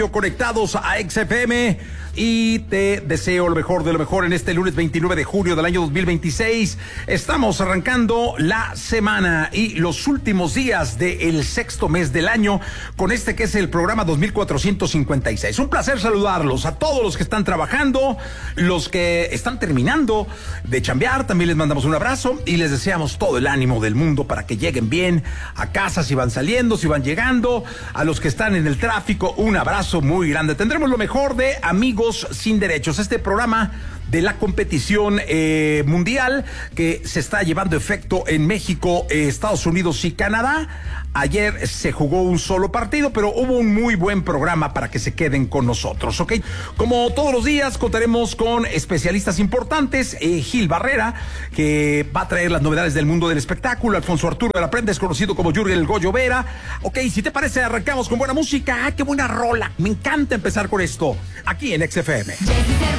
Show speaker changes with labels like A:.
A: Conectados a XFM y te deseo lo mejor de lo mejor en este lunes 29 de julio del año 2026. Estamos arrancando la semana y los últimos días del sexto mes del año con este que es el programa 2456. Un placer saludarlos a todos los que están trabajando, los que están terminando de chambear, también les mandamos un abrazo y les deseamos todo el ánimo del mundo para que lleguen bien a casa, si van saliendo, si van llegando. A los que están en el tráfico, un abrazo muy grande. Tendremos lo mejor de Amigos Sin Derechos, este programa de la competición mundial que se está llevando efecto en México, Estados Unidos y Canadá. Ayer se jugó un solo partido, pero hubo un muy buen programa para que se queden con nosotros, ¿ok? Como todos los días, contaremos con especialistas importantes. Gil Barrera, que va a traer las novedades del mundo del espectáculo. Alfonso Arturo de la Prenda, es conocido como Jürgen El Goyo Vera. Ok, si te parece, arrancamos con buena música. ¡Ah, qué buena rola! Me encanta empezar con esto, aquí en XFM.